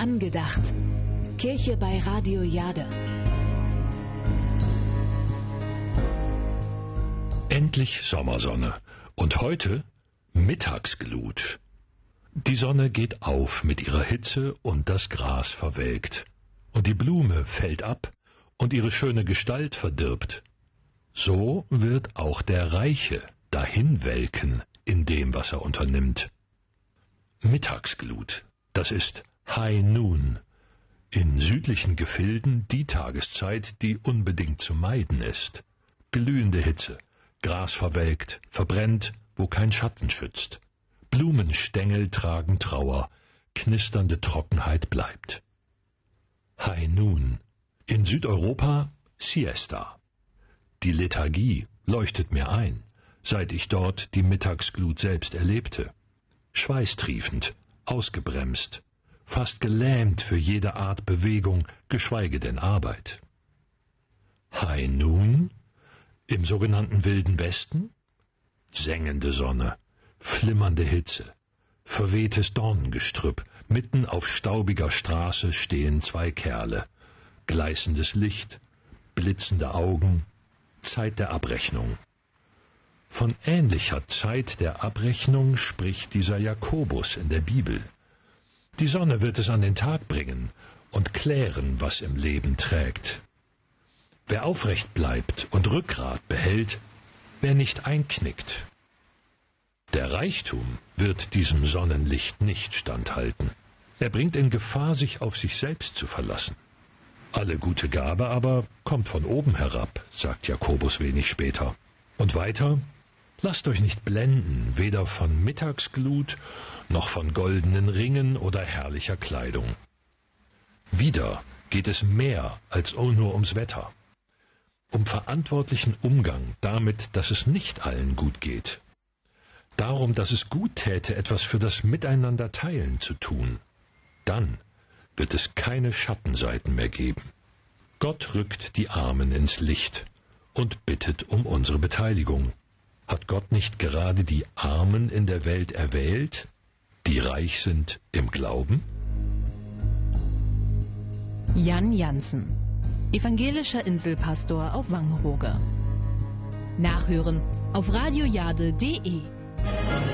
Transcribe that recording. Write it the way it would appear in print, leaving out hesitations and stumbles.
Angedacht. Kirche bei Radio Jade. Endlich Sommersonne. Und heute Mittagsglut. Die Sonne geht auf mit ihrer Hitze und das Gras verwelkt. Und die Blume fällt ab und ihre schöne Gestalt verdirbt. So wird auch der Reiche dahinwelken in dem, was er unternimmt. Mittagsglut, das ist High Noon. In südlichen Gefilden die Tageszeit, die unbedingt zu meiden ist. Glühende Hitze, Gras verwelkt, verbrennt, wo kein Schatten schützt. Blumenstängel tragen Trauer, knisternde Trockenheit bleibt. High Noon. In Südeuropa Siesta. Die Lethargie leuchtet mir ein, seit ich dort die Mittagsglut selbst erlebte. Schweißtriefend, ausgebremst, fast gelähmt für jede Art Bewegung, geschweige denn Arbeit. High Noon? Im sogenannten Wilden Westen? Sengende Sonne, flimmernde Hitze, verwehtes Dornengestrüpp, mitten auf staubiger Straße stehen zwei Kerle, gleißendes Licht, blitzende Augen, Zeit der Abrechnung. Von ähnlicher Zeit der Abrechnung spricht dieser Jakobus in der Bibel. Die Sonne wird es an den Tag bringen und klären, was im Leben trägt. Wer aufrecht bleibt und Rückgrat behält, wer nicht einknickt. Der Reichtum wird diesem Sonnenlicht nicht standhalten. Er bringt in Gefahr, sich auf sich selbst zu verlassen. Alle gute Gabe aber kommt von oben herab, sagt Jakobus wenig später. Und weiter: Lasst euch nicht blenden, weder von Mittagsglut, noch von goldenen Ringen oder herrlicher Kleidung. Wieder geht es mehr als nur ums Wetter. Um verantwortlichen Umgang damit, dass es nicht allen gut geht. Darum, dass es gut täte, etwas für das Miteinander-Teilen zu tun. Dann wird es keine Schattenseiten mehr geben. Gott rückt die Armen ins Licht und bittet um unsere Beteiligung. Hat Gott nicht gerade die Armen in der Welt erwählt, die reich sind im Glauben? Jan Jansen, evangelischer Inselpastor auf Wangerooge. Nachhören auf radiojade.de.